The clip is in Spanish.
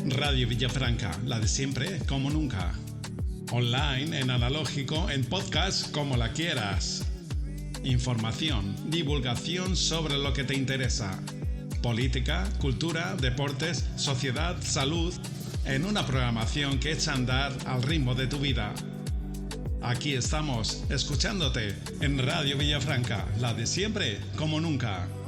Radio Villafranca, la de siempre como nunca. Online, en analógico, en podcast, como la quieras. Información, divulgación sobre lo que te interesa. Política, cultura, deportes, sociedad, salud, en una programación que echa a andar al ritmo de tu vida. Aquí estamos, escuchándote, en Radio Villafranca, la de siempre como nunca.